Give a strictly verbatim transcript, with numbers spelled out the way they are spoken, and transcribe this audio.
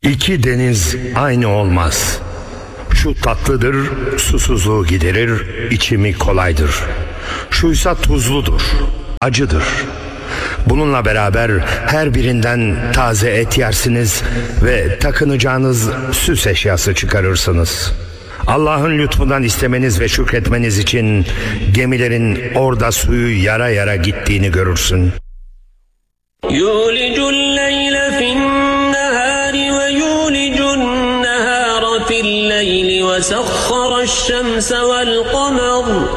İki deniz aynı olmaz. Şu tatlıdır, susuzluğu giderir, içimi kolaydır. Şuysa tuzludur, acıdır. Bununla beraber her birinden taze et yersiniz ve takınacağınız süs eşyası çıkarırsınız. Allah'ın lütfundan istemeniz ve şükretmeniz için gemilerin orada suyu yara yara gittiğini görürsün. يولج الليل في النهار ويولج النهار في الليل وسخر الشمس والقمر